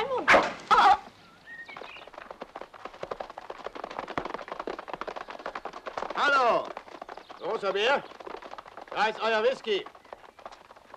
deinen Mund. Oh. Hallo! Großer Bär? Da ist euer Whisky.